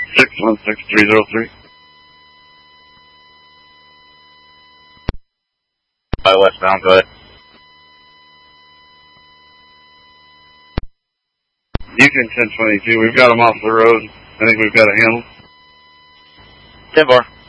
616303. Westbound, go ahead. Yukon 1022, we've got them off the road. I think we've got a handle. 10-bar.